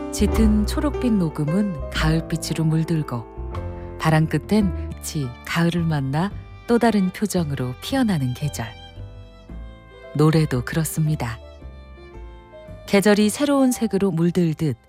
짙은 초록빛 녹음은 가을빛으로 물들고 바람 끝엔 가을을 만나 또 다른 표정으로 피어나는 계절. 노래도 그렇습니다. 계절이 새로운 색으로 물들듯